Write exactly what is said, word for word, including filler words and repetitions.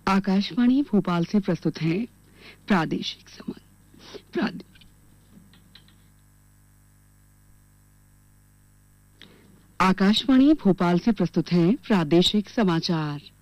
आकाशवाणी भोपाल से प्रस्तुत है प्रादेशिक समाचार प्रादे... आकाशवाणी भोपाल से प्रस्तुत है प्रादेशिक समाचार।